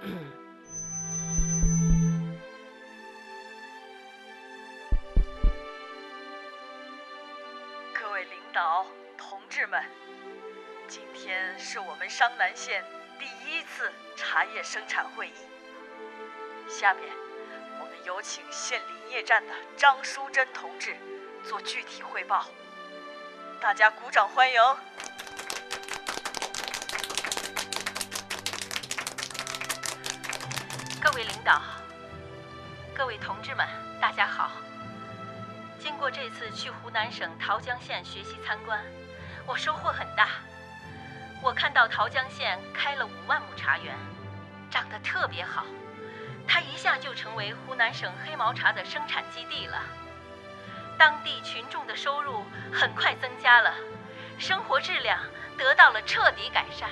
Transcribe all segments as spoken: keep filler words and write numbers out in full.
各位领导、同志们，今天是我们商南县第一次茶叶生产会议。下面，我们有请县林业站的张淑珍同志做具体汇报。大家鼓掌欢迎。 各位领导、各位同志们，大家好。经过这次去湖南省桃江县学习参观，我收获很大。我看到桃江县开了五万亩茶园，长得特别好，它一下就成为湖南省黑毛茶的生产基地了。当地群众的收入很快增加了，生活质量得到了彻底改善。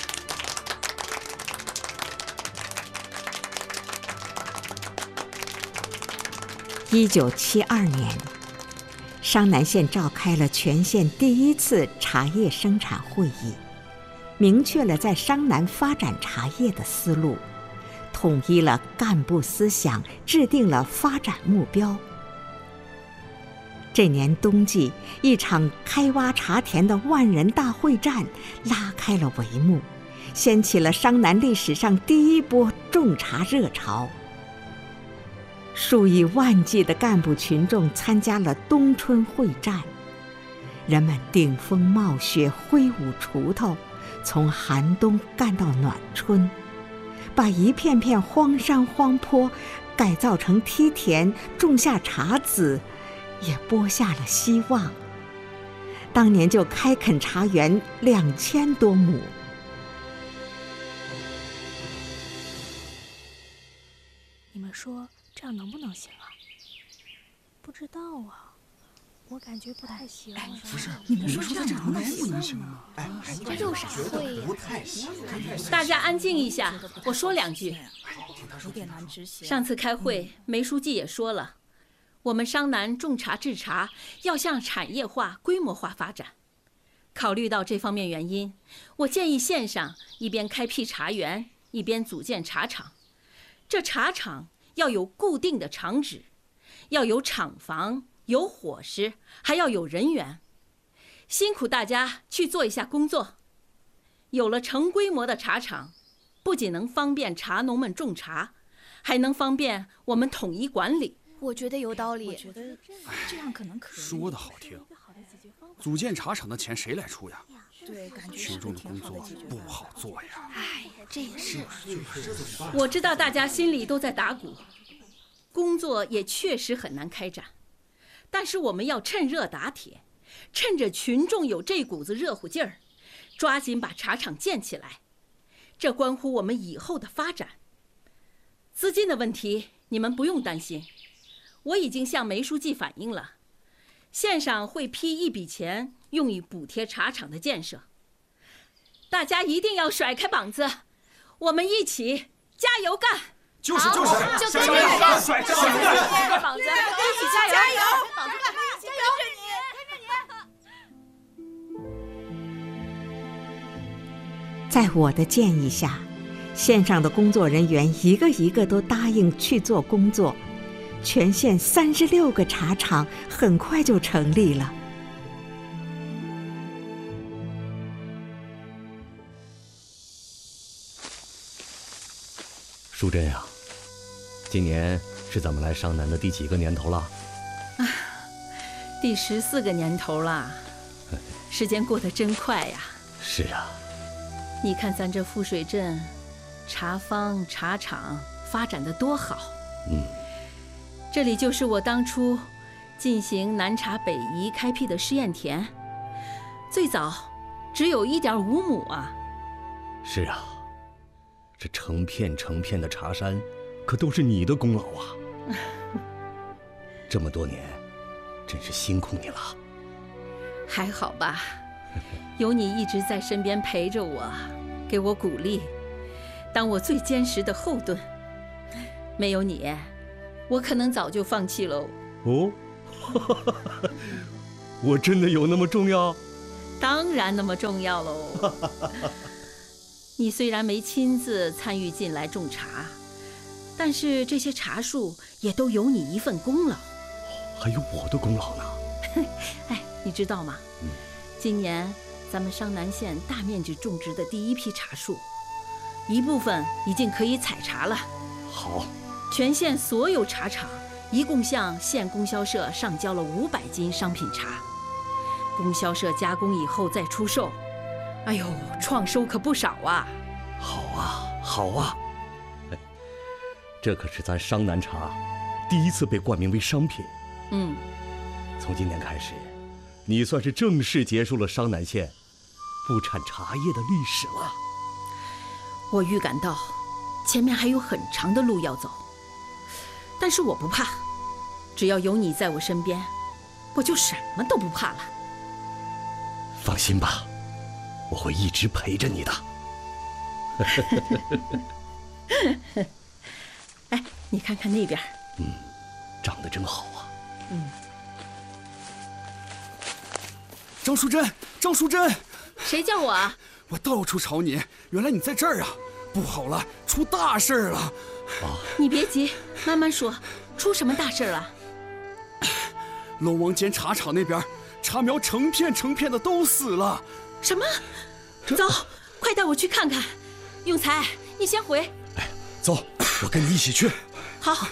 一九七二年，商南县召开了全县第一次茶叶生产会议，明确了在商南发展茶叶的思路，统一了干部思想，制定了发展目标。这年冬季，一场开挖茶田的万人大会战拉开了帷幕，掀起了商南历史上第一波种茶热潮。数以万计的干部群众参加了冬春会战，人们顶风冒雪，挥舞锄头，从寒冬干到暖春，把一片片荒山荒坡改造成梯田，种下茶籽，也播下了希望。当年就开垦茶园两千多亩。 你们说这样能不能行啊？不知道啊，我感觉不太行。哎， 不是，你们说这样能不能行啊？ 哎，这有啥会呀？ 不太行。 大家安静一下，我说两句。 有点难执行。 上次开会，梅书记也说了，我们商南种茶制茶要向产业化、规模化发展。考虑到这方面原因，我建议县上一边开辟茶园，一边组建茶厂。这茶厂要有固定的厂址，要有厂房，有伙食，还要有人员。辛苦大家去做一下工作。有了成规模的茶厂，不仅能方便茶农们种茶，还能方便我们统一管理。 我觉得有道理。我觉得这样可能可以。 说得好听，组建茶厂的钱谁来出呀？ 对，感觉群众的工作不好做呀。 哎，这也是。 我知道大家心里都在打鼓，工作也确实很难开展，但是我们要趁热打铁，趁着群众有这股子热乎劲儿，抓紧把茶厂建起来。这关乎我们以后的发展。资金的问题你们不用担心，我已经向梅书记反映了，县上会批一笔钱用于补贴茶厂的建设。大家一定要甩开膀子，我们一起加油干！ 就是就是， 就加油干，甩甩开膀子，一起加油！加油！膀子干，一起跟着你，跟着你。 在我的建议下，县上的工作人员一个一个都答应去做工作，全县三十六个茶厂很快就成立了。 淑珍呀，今年是咱们来商南的第几个年头了？ 啊，第十四个年头了，时间过得真快呀。 是啊， 你看咱这富水镇，茶坊、茶厂发展得多好。 嗯， 这里就是我当初进行南茶北移开辟的试验田，最早只有一点五亩啊。 是啊，这成片成片的茶山，可都是你的功劳啊！这么多年，真是辛苦你了。 还好吧，有你一直在身边陪着我，给我鼓励，当我最坚实的后盾。没有你，我可能早就放弃喽。 哦，我真的有那么重要？ 当然那么重要喽。你虽然没亲自参与进来种茶， 但是这些茶树也都有你一份功劳。 还有我的功劳呢。 哎，你知道吗？ 嗯， 今年咱们商南县大面积种植的第一批茶树，一部分已经可以采茶了。 好， 全县所有茶厂一共向县供销社上交了五百斤商品茶，供销社加工以后再出售。哎呦，创收可不少啊！ 好啊，好啊！哎，这可是咱商南茶第一次被冠名为商品。 嗯， 从今天开始，你算是正式结束了商南县不产茶叶的历史了。 我预感到前面还有很长的路要走，但是我不怕，只要有你在我身边，我就什么都不怕了。 放心吧，我会一直陪着你的。 哎，你看看那边。 嗯，长得真好啊。 嗯。 张淑珍，张淑珍， 谁叫我啊？ 我到处找你，原来你在这儿啊！不好了，出大事了！ 啊！ 你别急，慢慢说，出什么大事了？ 龙王间茶厂那边，茶苗成片成片的都死了。 什么？走，快带我去看看。永才，你先回。 哎，走，我跟你一起去。 好。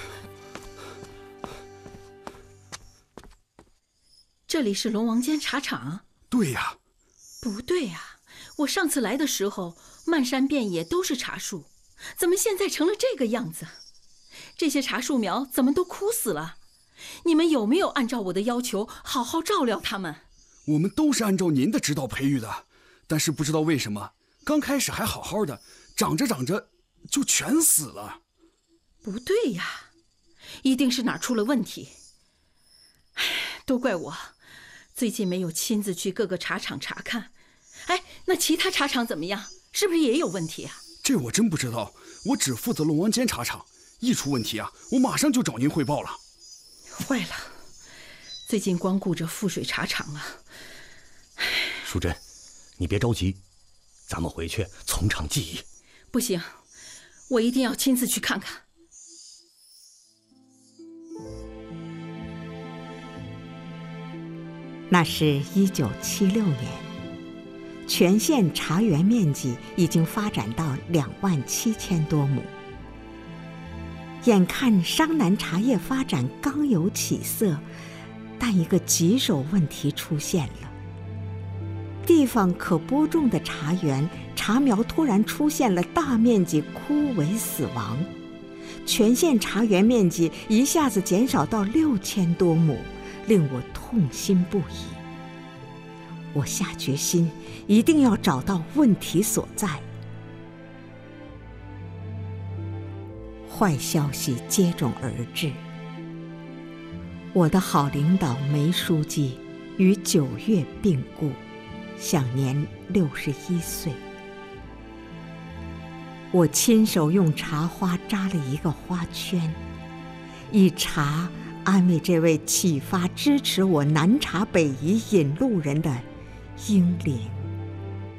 这里是龙王间茶厂？ 对呀。 不对呀，我上次来的时候，漫山遍野都是茶树，怎么现在成了这个样子？这些茶树苗怎么都枯死了？你们有没有按照我的要求好好照料它们？ 我们都是按照您的指导培育的，但是不知道为什么，刚开始还好好的，长着长着就全死了。 不对呀，一定是哪儿出了问题。唉，都怪我，最近没有亲自去各个茶厂查看。哎，那其他茶厂怎么样？是不是也有问题啊？ 这我真不知道，我只负责龙王间茶厂，一出问题啊，我马上就找您汇报了。 坏了，最近光顾着富水茶厂啊。 淑珍，你别着急，咱们回去从长计议。 不行，我一定要亲自去看看。 那是一九七六年，全县茶园面积已经发展到两万七千多亩。眼看商南茶叶发展刚有起色，但一个棘手问题出现了：地方可播种的茶园茶苗突然出现了大面积枯萎死亡，全县茶园面积一下子减少到六千多亩，令我痛心不已。我下决心一定要找到问题所在。坏消息接踵而至，我的好领导梅书记于九月病故，享年六十一岁。我亲手用茶花扎了一个花圈，以茶安慰这位启发支持我南茶北移引路人的英灵。